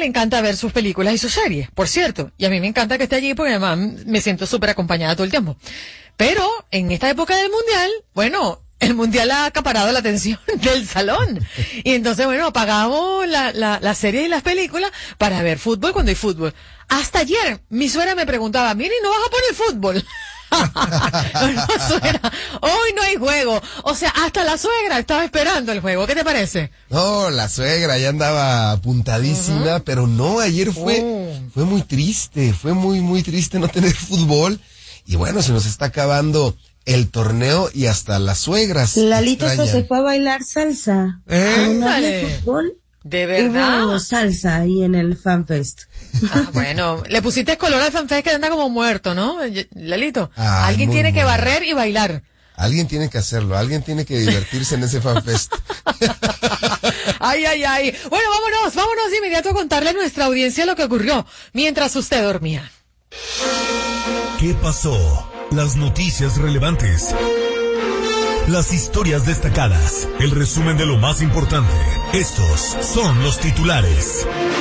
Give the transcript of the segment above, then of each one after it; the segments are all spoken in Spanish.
le encanta ver sus películas y sus series, por cierto. Y a mí me encanta que esté allí porque además me siento súper acompañada todo el tiempo. Pero en esta época del mundial, bueno, el mundial ha acaparado la atención del salón. Y entonces, bueno, apagamos la serie y las películas para ver fútbol cuando hay fútbol. Hasta ayer, mi suegra me preguntaba, mire, ¿no vas a poner fútbol? No, suegra, hoy no hay juego. O sea, hasta la suegra estaba esperando el juego. ¿Qué te parece? No, la suegra ya andaba apuntadísima, pero no, ayer fue muy triste, fue muy triste no tener fútbol. Y bueno, se nos está acabando el torneo y hasta las suegras Lalito se fue a bailar salsa. ¿No había fútbol? ¿De verdad? Hubo salsa ahí en el FanFest. Bueno, le pusiste color al FanFest que anda como muerto, ¿no, Lalito? Ay, alguien tiene que barrer y bailar. Alguien tiene que hacerlo, alguien tiene que divertirse en ese FanFest. Ay. Bueno, vámonos de inmediato a contarle a nuestra audiencia lo que ocurrió mientras usted dormía. ¿Qué pasó? Las noticias relevantes. Las historias destacadas, el resumen de lo más importante. Estos son los titulares.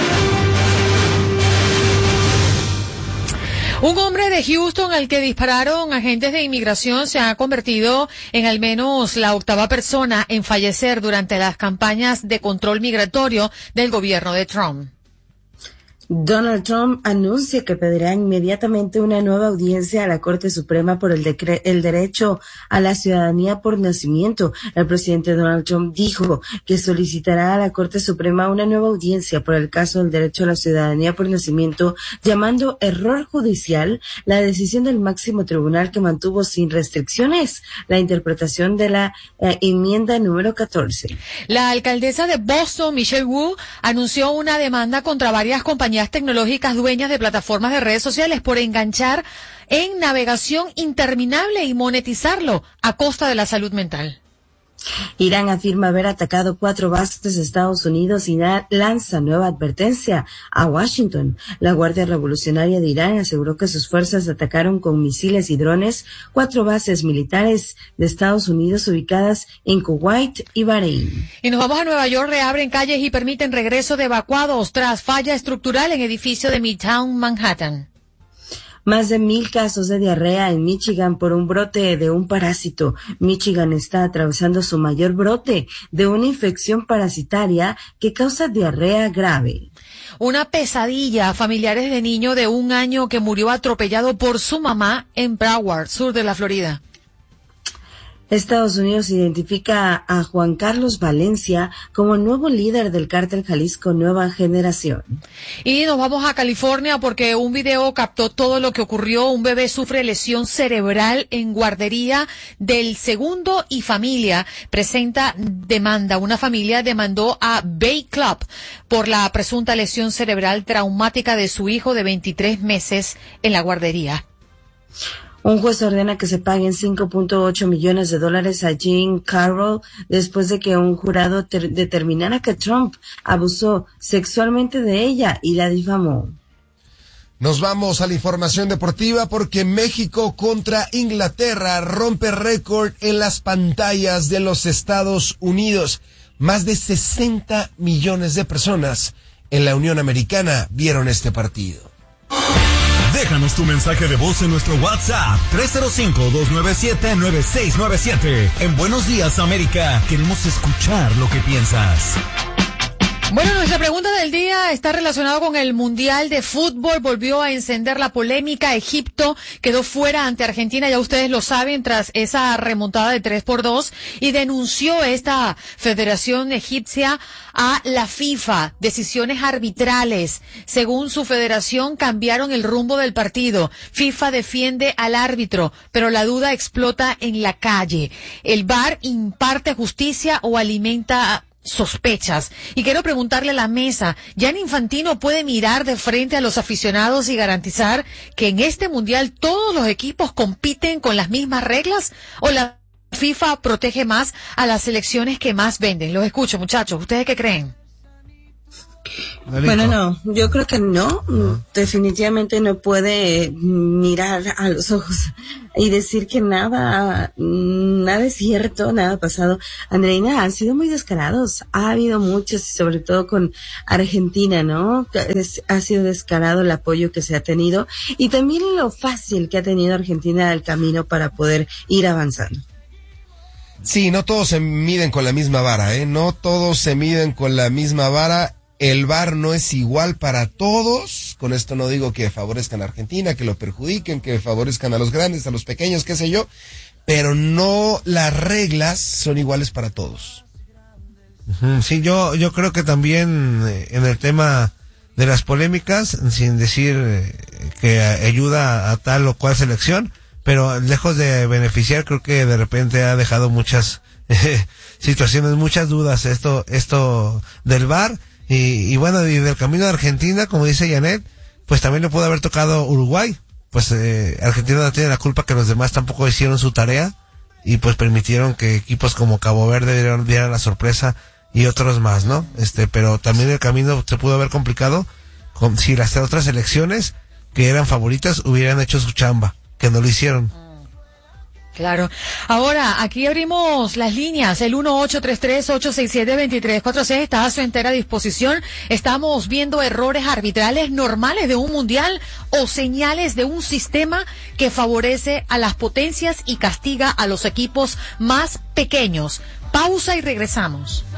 Un hombre de Houston al que dispararon agentes de inmigración se ha convertido en al menos la 8ª persona en fallecer durante las campañas de control migratorio del gobierno de Trump. Donald Trump anuncia que pedirá inmediatamente una nueva audiencia a la Corte Suprema por el derecho a la ciudadanía por nacimiento. El presidente Donald Trump dijo que solicitará a la Corte Suprema una nueva audiencia por el caso del derecho a la ciudadanía por nacimiento, llamando error judicial la decisión del máximo tribunal que mantuvo sin restricciones la interpretación de la enmienda número 14. La alcaldesa de Boston, Michelle Wu, anunció una demanda contra varias compañías tecnológicas dueñas de plataformas de redes sociales por enganchar en navegación interminable y monetizarlo a costa de la salud mental. Irán afirma haber atacado 4 bases de Estados Unidos y lanza nueva advertencia a Washington. La Guardia Revolucionaria de Irán aseguró que sus fuerzas atacaron con misiles y drones 4 bases militares de Estados Unidos ubicadas en Kuwait y Bahrein. Y nos vamos a Nueva York. Reabren calles y permiten regreso de evacuados tras falla estructural en edificio de Midtown Manhattan. Más de 1,000 casos de diarrea en Michigan por un brote de un parásito. Michigan está atravesando su mayor brote de una infección parasitaria que causa diarrea grave. Una pesadilla. Familiares de niño de 1 año que murió atropellado por su mamá en Broward, sur de la Florida. Estados Unidos identifica a Juan Carlos Valencia como nuevo líder del cártel Jalisco Nueva Generación. Y nos vamos a California porque un video captó todo lo que ocurrió. Un bebé sufre lesión cerebral en guardería del Segundo y familia presenta demanda. Una familia demandó a Bay Club por la presunta lesión cerebral traumática de su hijo de 23 meses en la guardería. Un juez ordena que se paguen $5.8 millones a Jean Carroll después de que un jurado determinara que Trump abusó sexualmente de ella y la difamó. Nos vamos a la información deportiva porque México contra Inglaterra rompe récord en las pantallas de los Estados Unidos. Más de 60 millones de personas en la Unión Americana vieron este partido. Déjanos tu mensaje de voz en nuestro WhatsApp 305-297-9697. En Buenos Días, América, queremos escuchar lo que piensas. Bueno, nuestra pregunta del día está relacionada con el Mundial de Fútbol. Volvió a encender la polémica. Egipto quedó fuera ante Argentina, ya ustedes lo saben, tras esa remontada de 3-2 y denunció esta Federación Egipcia a la FIFA. Decisiones arbitrales. Según su federación, cambiaron el rumbo del partido. FIFA defiende al árbitro, pero la duda explota en la calle. ¿El VAR imparte justicia o alimenta sospechas? Y quiero preguntarle a la mesa, ¿Gianni Infantino puede mirar de frente a los aficionados y garantizar que en este mundial todos los equipos compiten con las mismas reglas? ¿O la FIFA protege más a las selecciones que más venden? Los escucho, muchachos. ¿Ustedes qué creen? Bueno, no, yo creo que no, definitivamente no puede mirar a los ojos y decir que nada es cierto, nada ha pasado. Andreina, han sido muy descarados, ha habido muchos, sobre todo con Argentina, ¿no? Ha sido descarado el apoyo que se ha tenido y también lo fácil que ha tenido Argentina el camino para poder ir avanzando. Sí, no todos se miden con la misma vara, no todos se miden con la misma vara. El VAR no es igual para todos. Con esto no digo que favorezcan a Argentina, que lo perjudiquen, que favorezcan a los grandes, a los pequeños, qué sé yo, pero no las reglas son iguales para todos. Sí, yo creo que también en el tema de las polémicas, sin decir que ayuda a tal o cual selección, pero lejos de beneficiar, creo que de repente ha dejado muchas situaciones, muchas dudas esto del VAR. Y bueno, y del camino de Argentina, como dice Janet, pues también le pudo haber tocado Uruguay. Pues Argentina no tiene la culpa que los demás tampoco hicieron su tarea y pues permitieron que equipos como Cabo Verde dieran la sorpresa y otros más, ¿no? Pero también el camino se pudo haber complicado si las otras selecciones que eran favoritas hubieran hecho su chamba, que no lo hicieron. Claro. Ahora, aquí abrimos las líneas, el 1833-867-2346 está a su entera disposición. Estamos viendo errores arbitrales normales de un mundial o señales de un sistema que favorece a las potencias y castiga a los equipos más pequeños. Pausa y regresamos.